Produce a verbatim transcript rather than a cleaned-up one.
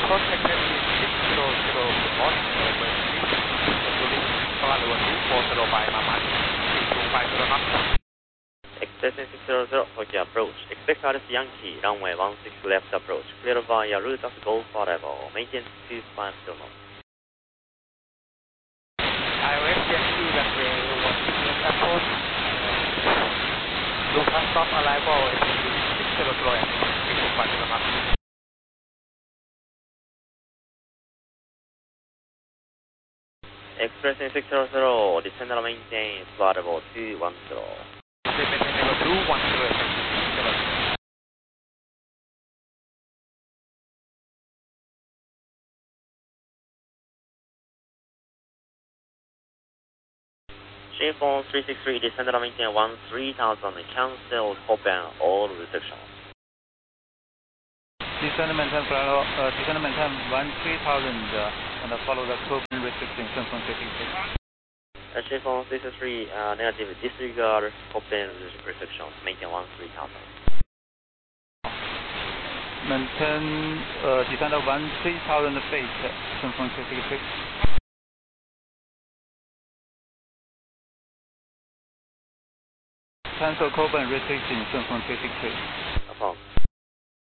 Contact is six zero zero, good morning, emergency, including Flight one two four zero by Mamat, three two five zero knots. Extension six zero zero, Tokyo approach. Expect Alice Yankee, runway one six left approach. Clear via route of Golf Forever. Maintain two five zero knots. iOS Yankee, runway one six left approach. Lucas stop arrival, six zero zero and three two five zero knots. Expression six zero zero, descend and maintain flight level two one zero. Maintain level two one zero, six zero zero. Chiffon three six three, descend and maintain one three thousand, cancel, open all restrictions. Descend and maintain, uh, descend and maintain one three thousand uh, and follow the Copen restriction from three six three. Chiffon three six three, uh, negative, disregard open restrictions, maintain one three thousand. Maintain, uh, descend one three thousand feet from three six three. Cancel Copen restriction from three six three. Affirm.